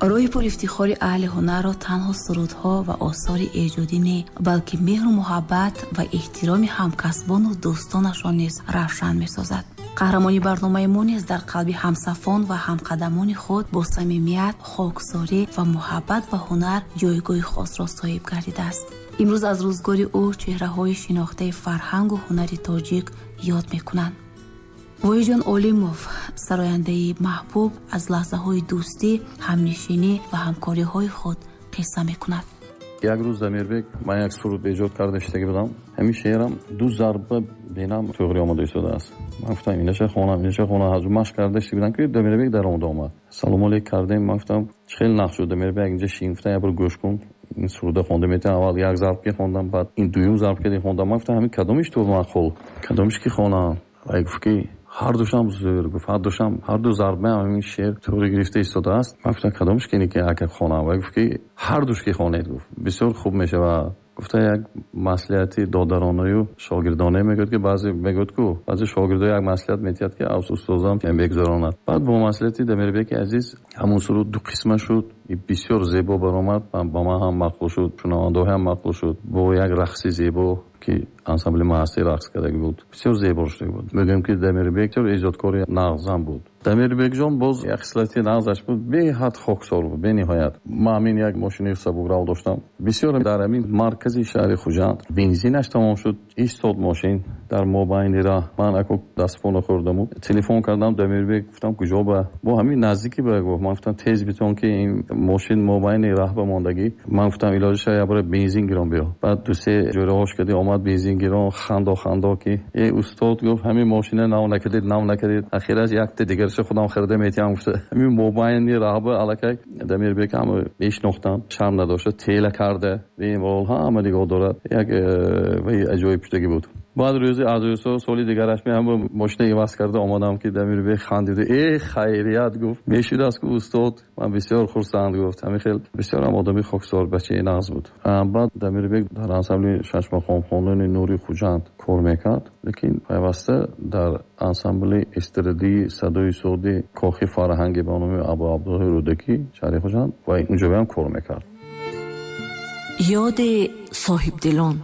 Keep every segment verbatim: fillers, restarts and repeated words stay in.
роҳи пурифтихори аҳли ҳунарро танҳо сурудҳо ва осори эҷодӣ не, балки меҳру муҳаббат ва эҳтироми ҳамкасбону дӯстонашон низ равшан месозад. қаҳрамони барномаи мо низ дар қалби ҳамсафон ва ҳамкадамони худ бо самимият, хоксорӣ ва муҳаббат ба ҳунар ҷойгоҳи хосро соҳиб гардидааст. имрӯз аз рӯзгори ӯ чеҳраҳои шинохтаи фарҳангу ҳунари тоҷик ёд мекунанд. воиҷон Олимов, сарояндаи маҳбуб, аз лаҳзаҳои дӯстӣ, ҳамнишинӣ ва ҳамкориҳои худ қисса мекунад. як рӯз Замирбек ман як суруд эҷод карда иштаги будам. ҳамин шеърам ду зарба бинам туғри омода истодааст. ман гуфтам инаша хонам инаша хонам ҳазу машқ карда иштаги будам ки Замирбек дар омода омад. салом алейк кардем. ман гуфтам чӣ хел нақш шуд Замирбек инҷа шингифта ябр гӯш кун. ин суруда хонда метавам аввал як зарб ки хондам баъд ин дуюм зарб ки хондам. ман гуфтам ҳамин кадомиш ту мақул кадомиш ки хонам. вай гуфт ки ҳар душам зӯр гуфт ҳар душам ҳар ду зарбаам ҳамин шеър туғри гирифта истодааст. ман гуфтам кадомиш ки ки ака хонам. вай гуфт ки ҳар душ ки хонед гуфт бисёр хуб мешавад. гуфта як маслиҳати додаронаю шогирдона мегӯяд ки баъзе мегӯяд ку баъзе шогирдо як маслиҳат метиҳад ки авс устозам мегузаронад. баъд бо маслиҳати Дамирбеки азиз ҳамун суруд ду қисма шуд. бисёр зебо баромад. ба ман ҳам мақбул шуд, шунавандаҳо ҳам мақбул шуд. бо як рақси зебо ки ансамбли маҳастӣ рақс кардаги буд. бисёр зебо шуда буд. мегӯям ки Дамирбек бисёр эҷодкори нағзам буд. Дамирбекҷон боз як хислати нағзаш буд, беҳад хоксор буд, бениҳоят. ман ҳамин як мошини сабукрав доштам. бисёр дар ҳамин маркази шаҳри Хуҷанд бензинаш тамом шуд. истод мошин дар мобайни раҳ. ман ако дастфона хӯрдаму телефон кардам Дамирбек гуфтам куҷо ба бо ҳамин наздики ба гуфт. ман гуфтам тез битон ки ин мошин мобайни раҳ ба мондагӣ. ман гуфтам илоҷаша ябора бензин гирон биё. баъд ду се ҷораҳош кади омад бензин гирон хандо хандо ки э устод гуфт ҳамин мошина нав накардед нав накардед. ахираш якта дигарша худам харида метиҳам гуфта ҳамин мобайни раҳба аллакай. Дамирбек ҳам мешнохтам шарм надошта тела карда бемол ҳама нигоҳ дорад. як вай аҷоиб шудагӣ буд. баъд рӯзи азоисо соли дигараш меам мошина иваз карда омадам ки Дамирбек хандиду э хайрият гуфт мешудааст ки устод. ман бисёр хурсанд гуфт. ҳамин хел бисёрам одами хоксор бачаи нағз буд. баъд Дамирбек дар ансамбли Шашмахонхонони Нури Хуҷанд кор мекард, лекин пайваста дар ансамбли эстрадии садои соди Кохи Фарҳанги ба номи Абу Абдуллоҳи Рӯдакӣ шаҳри Хуҷанд ва унҷо ҳам кор мекард. ёди соҳибдилон.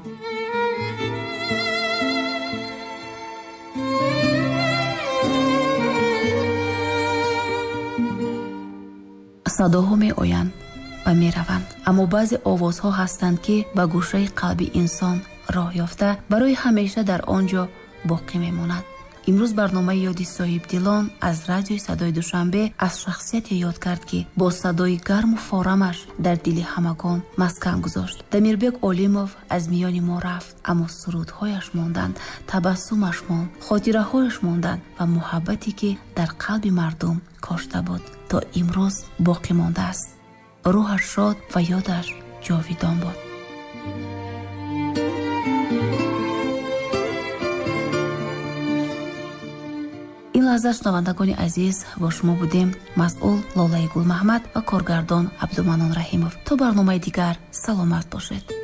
садоҳо меоянд ва мераванд, аммо баъзе овозҳо ҳастанд ки ба гӯшаи қалби инсон роҳ ёфта барои ҳамеша дар он ҷо боқӣ мемонанд. имрӯз барномаи ёди соҳибдилон аз радиои садои душанбе аз шахсияте ёд кард ки бо садои гарму форамаш дар дили ҳамагон маскан гузошт. Дамирбек Олимов аз миёни мо рафт, аммо сурудҳояш монданд, табассумаш монд, хотираҳояш монданд ва муҳаббате ки дар қалби мардум кошта буд то имрӯз боқӣ мондааст. рӯҳаш шод ва ёдаш ҷовидон бод. ин лаҳза шунавандагони азиз бо шумо будем масъул Лолаи Гулмаҳмад ва коргардон Абдуманон Раҳимов. то барномаи дигар саломат бошед.